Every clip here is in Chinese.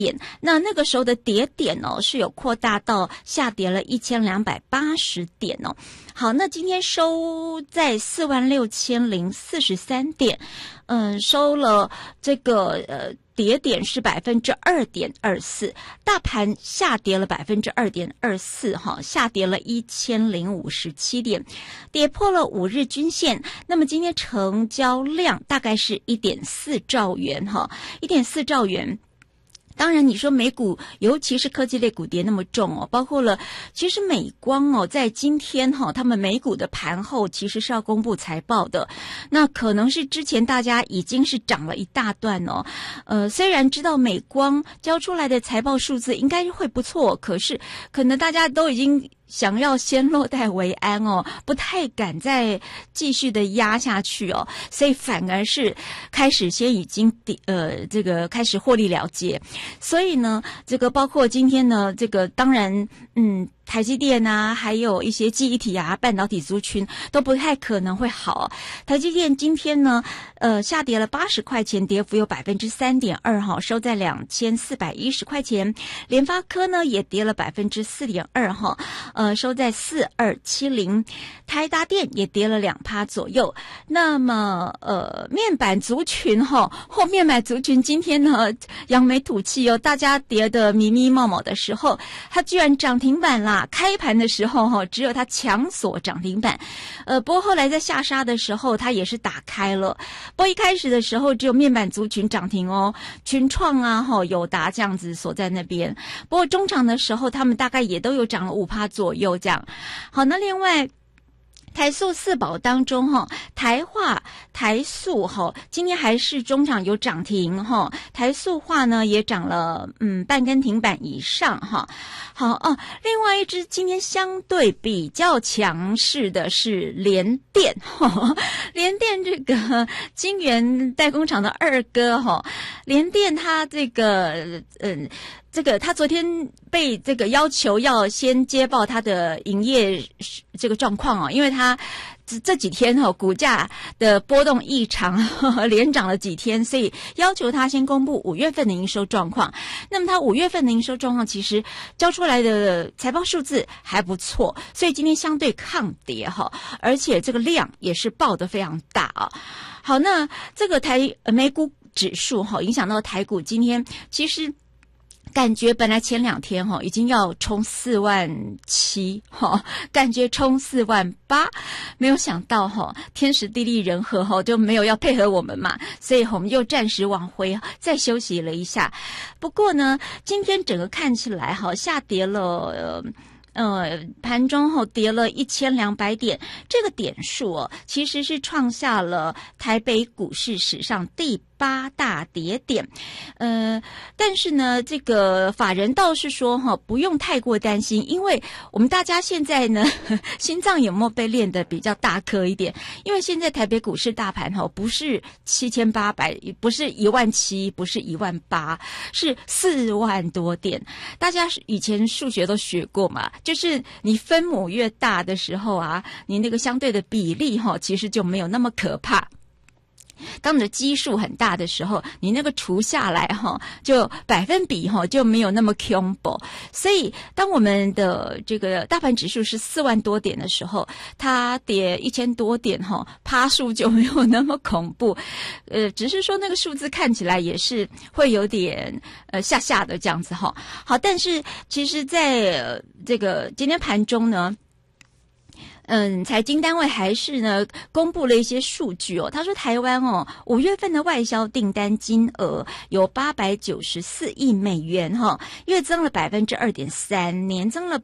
那个时候的跌点是有扩大到下跌了1280点好，那今天收在46043点，收了这个跌点是2.24%，大盘下跌了2.24%哈，下跌了1057点，跌破了5日均线。那么今天成交量大概是1.4兆元哈，1.4兆元。当然你说美股尤其是科技类股跌那么重包括了其实美光在今天他们美股的盘后其实是要公布财报的，那可能是之前大家已经是涨了一大段虽然知道美光交出来的财报数字应该会不错，可是可能大家都已经想要先落袋为安不太敢再继续的压下去所以反而是开始先已经这个开始获利了结。所以呢这个包括今天呢这个当然台积电啊，还有一些记忆体啊、半导体族群都不太可能会好。台积电今天呢，下跌了80块钱，跌幅有3.2%哈，收在2410块钱。联发科呢也跌了4.2%哈，收在4270。台达电也跌了2%左右。那么面板族群面板族群今天呢扬眉吐气大家跌得迷迷冒冒的时候，它居然涨停板啦！开盘的时候只有它强锁涨停板，不过后来在下杀的时候它也是打开了。不过一开始的时候只有面板族群涨停群创啊友达这样子锁在那边。不过中场的时候他们大概也都有涨了5%左右这样。好，那另外台塑四宝当中台化、台塑今天还是中场有涨停台塑化呢也涨了半根停板以上好另外一只今天相对比较强势的是联电联电这个晶圆代工厂的二哥联电它这个他昨天被这个要求要先接报他的营业这个状况因为他这几天股价的波动异常连涨了几天，所以要求他先公布5月份的营收状况。那么他5月份的营收状况其实交出来的财报数字还不错，所以今天相对抗跌而且这个量也是爆得非常大好，那这个美股指数影响到台股，今天其实感觉本来前2天已经要冲47000感觉冲48000，没有想到天时地利人和就没有要配合我们嘛，所以我们又暂时往回再休息了一下。不过呢今天整个看起来下跌了盘中跌了1200点，这个点数其实是创下了台北股市史上第8大跌点。但是呢这个法人倒是说不用太过担心，因为我们大家现在呢心脏有没有被练得比较大颗一点，因为现在台北股市大盘不是7800，不是17000，不是18000，是4万多点。大家以前数学都学过嘛，就是你分母越大的时候你那个相对的比例其实就没有那么可怕。当你的基数很大的时候，你那个除下来就百分比就没有那么恐怖。所以当我们的这个大盘指数是4万多点的时候，它跌1000多点趴数就没有那么恐怖。只是说那个数字看起来也是会有点吓的这样子好，但是其实在这个今天盘中呢财经单位还是呢公布了一些数据他说台湾5月份的外销订单金额有894亿美元月增了 2.3%， 年增了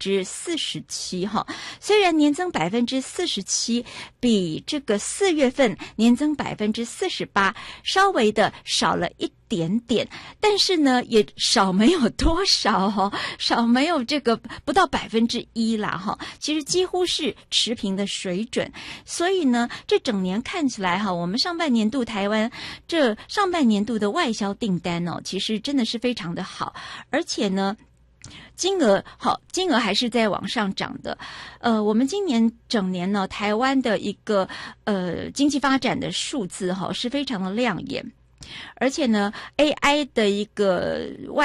47%虽然年增 47%比这个4月份年增 48%稍微的少了一点点，但是呢也少没有多少少没有这个不到 1% 啦其实几乎是持平的水准。所以呢这整年看起来我们上半年度台湾这上半年度的外销订单其实真的是非常的好，而且呢金额还是在往上涨的。我们今年整年呢台湾的一个经济发展的数字是非常的亮眼。 而且呢 AI 的一个外